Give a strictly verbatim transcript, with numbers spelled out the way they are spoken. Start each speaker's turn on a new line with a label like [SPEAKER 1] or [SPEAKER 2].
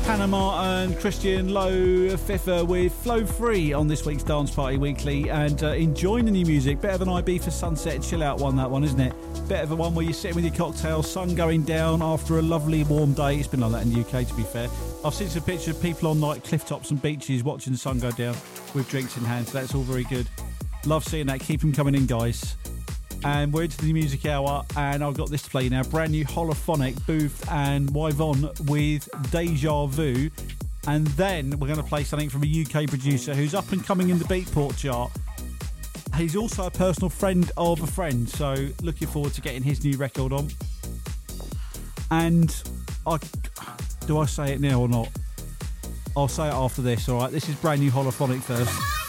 [SPEAKER 1] Panama and Christian Low Fiffer with Flow Free on this week's Dance Party Weekly, and uh, enjoying the new music. Bit of an I B for Sunset chill out one, that one, isn't it? Bit of a one where you're sitting with your cocktail, sun going down after a lovely warm day. It's been like that in the U K, to be fair. I've seen some pictures of people on like cliff tops and beaches watching the sun go down with drinks in hand, so that's all very good. Love seeing that. Keep them coming in, guys. And we're into the music hour, and I've got this to play now. Brand new Holophonic, Booth and Yvonne with Deja Vu. And then we're going to play something from a U K producer who's up and coming in the Beatport chart. He's also a personal friend of a friend, so looking forward to getting his new record on. And I, do I say it now or not? I'll say it after this, alright? This is brand new Holophonic first.